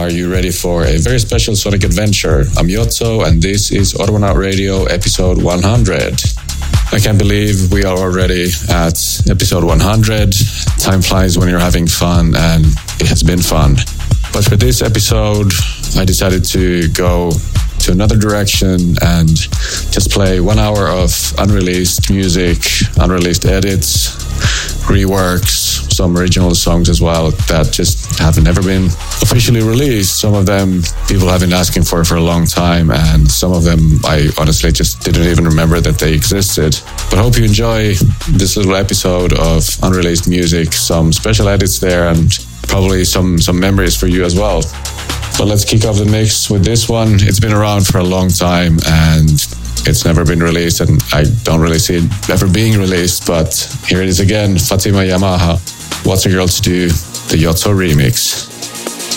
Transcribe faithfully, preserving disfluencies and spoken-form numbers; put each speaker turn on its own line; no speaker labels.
Are you ready for a very special sonic adventure? I'm Yotso, and this is Orwanaut Radio episode one hundred. I can't believe we are already at episode one hundred. Time flies when you're having fun, and it has been fun. But for this episode, I decided to go to another direction and just play one hour of unreleased music, unreleased edits, reworks, some original songs as well that just have never been officially released. Some of them people have been asking for for a long time, and some of them I honestly just didn't even remember that they existed. But I hope you enjoy this little episode of unreleased music, some special edits there, and probably some, some memories for you as well. But let's kick off the mix with this one. It's been around for a long time and it's never been released, and I don't really see it ever being released, but here it is again, Fatima Yamaha, What's a Girl to Do, the Yotso remix.